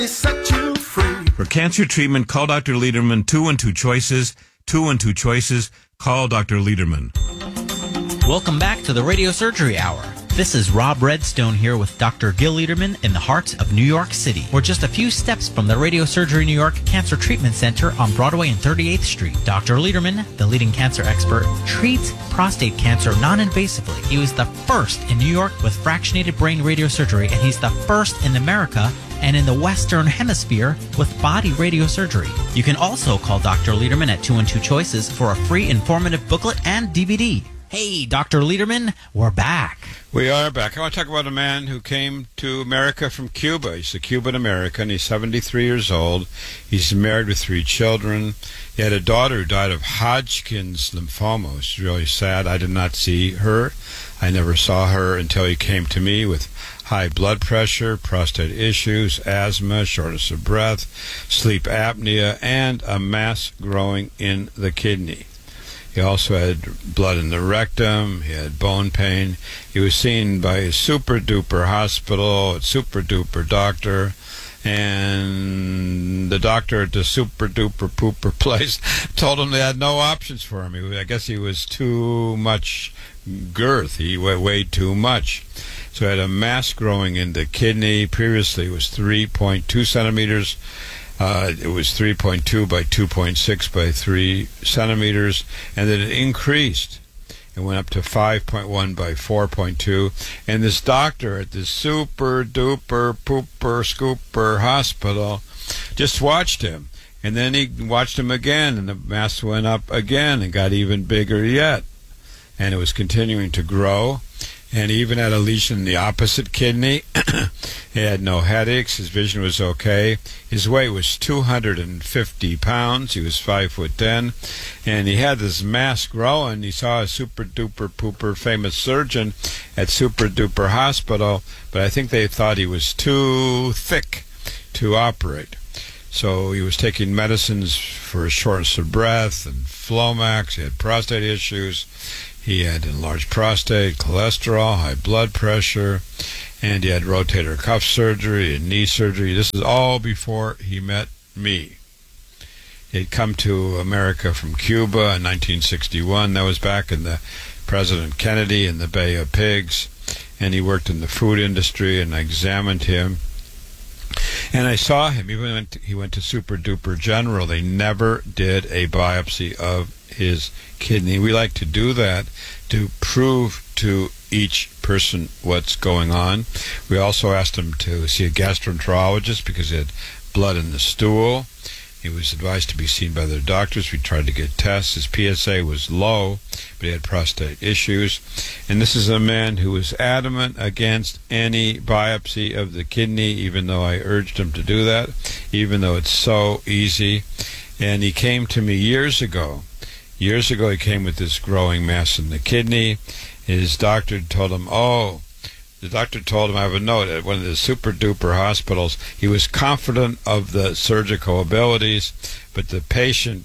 Set you free. For cancer treatment, call Dr. Lederman. 2 and 2 choices. 2 and 2 choices. Call Dr. Lederman. Welcome back to the Radio Surgery Hour. This is Rob Redstone here with Dr. Gil Lederman in the heart of New York City. We're just a few steps from the Radio Surgery New York Cancer Treatment Center on Broadway and 38th Street. Dr. Lederman, the leading cancer expert, treats prostate cancer non-invasively. He was the first in New York with fractionated brain radiosurgery, and he's the first in America and in the Western Hemisphere with body radiosurgery. You can also call Dr. Lederman at 2 and 2 choices for a free informative booklet and DVD. Hey, Dr. Lederman, we're back. We are back. I want to talk about a man who came to America from Cuba. He's a Cuban-American. He's 73 years old. He's married with 3 children. He had a daughter who died of Hodgkin's lymphoma. It's really sad. I did not see her. I never saw her until he came to me with high blood pressure, prostate issues, asthma, shortness of breath, sleep apnea, and a mass growing in the kidney. He also had blood in the rectum. He had bone pain. He was seen by a super-duper hospital, a super-duper doctor, and the doctor at the super-duper pooper place told him they had no options for him. I guess he was too much girth. He weighed too much. So he had a mass growing in the kidney. Previously it was 3.2 centimeters. It was 3.2 by 2.6 by 3 centimeters, and then it increased. It went up to 5.1 by 4.2, and this doctor at the super-duper pooper scooper hospital just watched him, and then he watched him again, and the mass went up again and got even bigger yet, and it was continuing to grow. And he even had a lesion in the opposite kidney. He had no headaches. His vision was okay. His weight was 250 pounds. He was 5'10", and he had this mass growing. He saw a super-duper pooper famous surgeon at super-duper hospital, but I think they thought he was too thick to operate. So he was taking medicines for shortness of breath and Flomax. He had prostate issues. He had enlarged prostate, cholesterol, high blood pressure, and he had rotator cuff surgery and knee surgery. This is all before he met me. He had come to America from Cuba in 1961. That was back in the President Kennedy in the Bay of Pigs, and he worked in the food industry, and I examined him. And I saw him. He went to Super Duper General. They never did a biopsy of his kidney. We like to do that to prove to each person what's going on. We also asked him to see a gastroenterologist because he had blood in the stool. He was advised to be seen by their doctors. We tried to get tests. His PSA was low, but he had prostate issues. And this is a man who was adamant against any biopsy of the kidney, even though I urged him to do that, even though it's so easy. And he came to me years ago. Years ago, he came with this growing mass in the kidney. His doctor told him, the doctor told him, I have a note, at one of the super-duper hospitals, he was confident of the surgical abilities, but the patient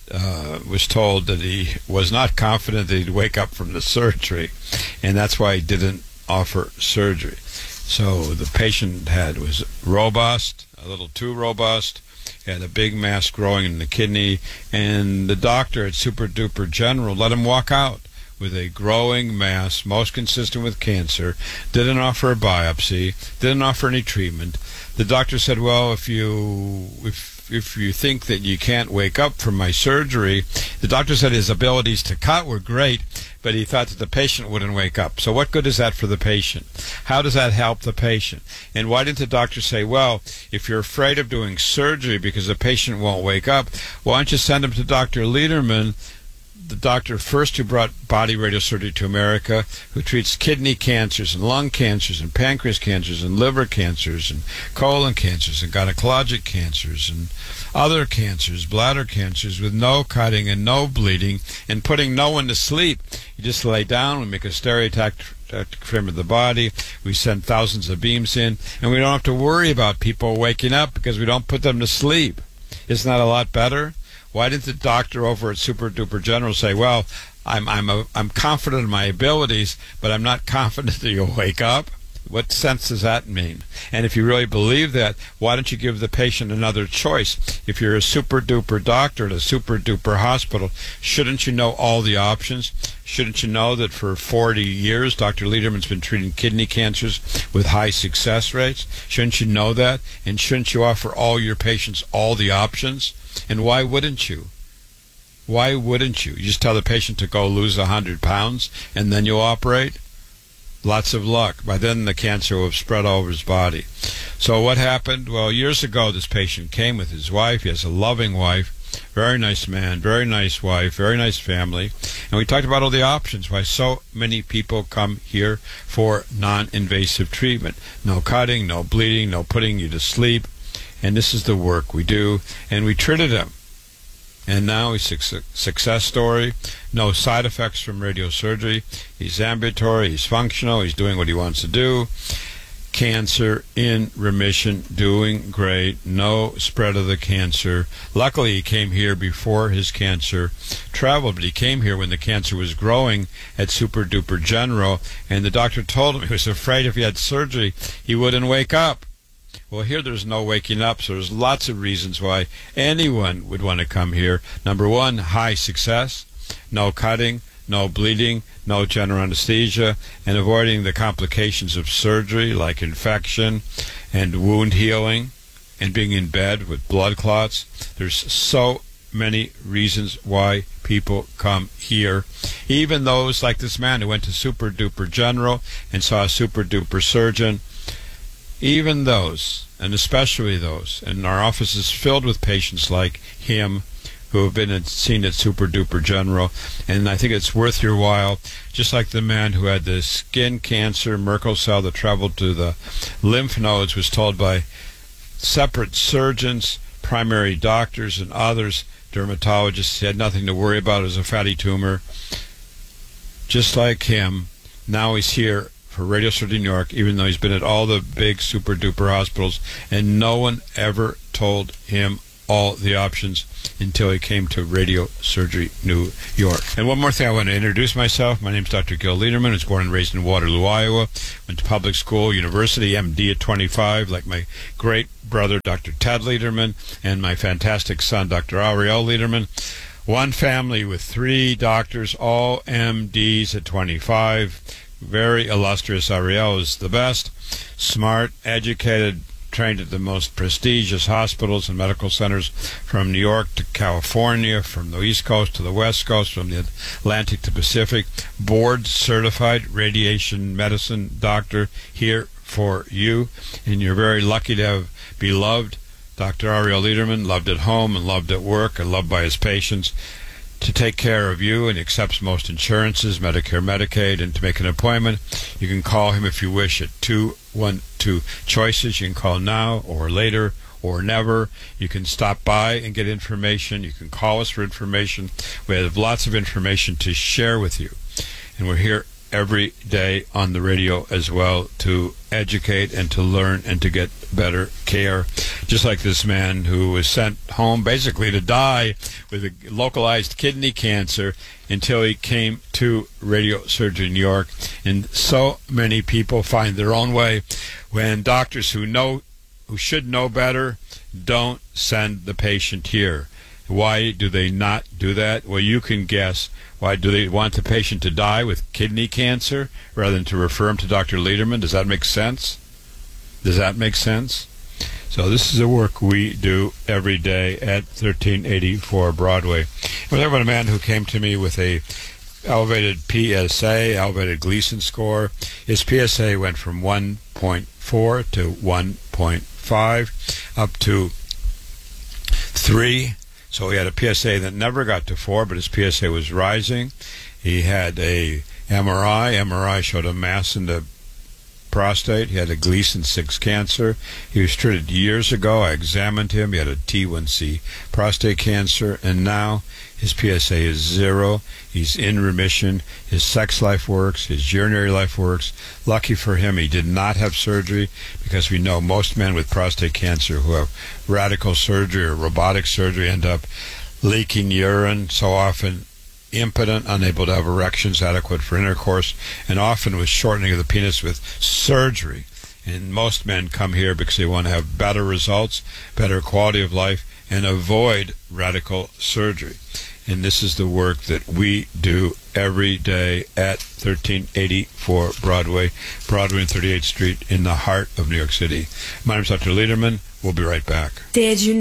was told that he was not confident that he'd wake up from the surgery, and that's why he didn't offer surgery. So the patient was robust, a little too robust, had a big mass growing in the kidney, and the doctor at Super Duper General let him walk out with a growing mass, most consistent with cancer, didn't offer a biopsy, didn't offer any treatment. The doctor said, well, if you think that you can't wake up from my surgery, the doctor said his abilities to cut were great, but he thought that the patient wouldn't wake up. So what good is that for the patient? How does that help the patient? And why didn't the doctor say, well, if you're afraid of doing surgery because the patient won't wake up, why don't you send him to Dr. Lederman, the doctor first who brought body radiosurgery to America, who treats kidney cancers and lung cancers and pancreas cancers and liver cancers and colon cancers and gynecologic cancers and other cancers, bladder cancers, with no cutting and no bleeding and putting no one to sleep. You just lay down, we make a stereotactic frame of the body, we send thousands of beams in, and we don't have to worry about people waking up because we don't put them to sleep. Isn't that a lot better? Why didn't the doctor over at Super Duper General say, well, I'm confident in my abilities, but I'm not confident that you'll wake up? What sense does that mean? And if you really believe that, why don't you give the patient another choice? If you're a super-duper doctor at a super-duper hospital, shouldn't you know all the options? Shouldn't you know that for 40 years, Dr. Lederman's been treating kidney cancers with high success rates? Shouldn't you know that? And shouldn't you offer all your patients all the options? And why wouldn't you? Why wouldn't you? You just tell the patient to go lose 100 pounds and then you'll operate? Lots of luck. By then the cancer will have spread all over his body. So what happened? Well, years ago this patient came with his wife. He has a loving wife. Very nice man, very nice wife, very nice family. And we talked about all the options, why so many people come here for non-invasive treatment. No cutting, no bleeding, no putting you to sleep. And this is the work we do. And we treated him. And now he's a success story. No side effects from radiosurgery. He's ambulatory, he's functional, he's doing what he wants to do. Cancer in remission, doing great, no spread of the cancer. Luckily he came here before his cancer traveled, but he came here when the cancer was growing at Super Duper General, and the doctor told him he was afraid if he had surgery he wouldn't wake up. Well, here there's no waking up, so there's lots of reasons why anyone would want to come here. Number one, high success, no cutting, no bleeding, no general anesthesia, and avoiding the complications of surgery like infection and wound healing and being in bed with blood clots. There's so many reasons why people come here. Even those like this man who went to Super Duper General and saw a Super Duper surgeon. Even those, and especially those, and our office is filled with patients like him who have been seen at Super Duper General, and I think it's worth your while, just like the man who had the skin cancer, Merkel cell that traveled to the lymph nodes, was told by separate surgeons, primary doctors, and others, dermatologists, he had nothing to worry about, it was a fatty tumor. Just like him, now he's here for Radiosurgery New York, even though he's been at all the big super duper hospitals, and no one ever told him all the options until he came to Radiosurgery New York. And one more thing, I want to introduce myself. My name's Dr. Gil Lederman. I was born and raised in Waterloo, Iowa. Went to public school, university, MD at 25, like my great brother, Dr. Ted Lederman, and my fantastic son, Dr. Ariel Lederman. One family with 3 doctors, all MDs at 25. Very illustrious. Ariel is the best, smart, educated, trained at the most prestigious hospitals and medical centers from New York to California, from the East Coast to the West Coast, from the Atlantic to Pacific. Board certified radiation medicine doctor here for you, and you're very lucky to have beloved Dr. Ariel Lederman, loved at home and loved at work and loved by his patients, to take care of you, and accepts most insurances, Medicare, Medicaid. And to make an appointment, you can call him if you wish at 212 Choices. You can call now or later or never. You can stop by and get information. You can call us for information. We have lots of information to share with you, and we're here every day on the radio as well to educate and to learn and to get better care. Just like this man who was sent home basically to die with a localized kidney cancer until he came to Radiosurgery New York. And so many people find their own way when doctors who should know better don't send the patient here. Why do they not do that? Well, you can guess. Why do they want the patient to die with kidney cancer rather than to refer him to Dr. Lederman? Does that make sense? Does that make sense? So this is the work we do every day at 1384 Broadway. I was talking about a man who came to me with a elevated PSA, elevated Gleason score. His PSA went from 1.4 to 1.5 up to 3. So he had a PSA that never got to 4, but his PSA was rising. He had a MRI. MRI showed a mass in the prostate. He had a Gleason 6 cancer. He was treated years ago. I examined him. He had a T1C prostate cancer, and now his PSA is 0. He's in remission. His sex life works. His urinary life works. Lucky for him, he did not have surgery, because we know most men with prostate cancer who have radical surgery or robotic surgery end up leaking urine. So often impotent, unable to have erections adequate for intercourse, and often with shortening of the penis with surgery. And most men come here because they want to have better results, better quality of life, and avoid radical surgery. And this is the work that we do every day at 1384 Broadway and 38th Street in the heart of New York City. My name is Dr. Lederman. We'll be right back. Did you